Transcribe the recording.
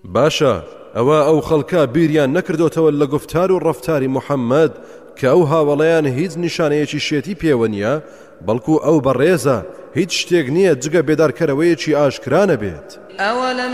باشە ئەو خەڵکە بیریان نەکردوتەوە لە گفتار و ڕەفتاری محەممەد کە ئەو هاوڵەیان هیچ نیشانەیەکی شێتی پێوە نیە بەڵکو ئەو بەڕێزە هیچ شتێک نییە جگە بێدارکەرەوەیەکی ئاشکرانە بێت.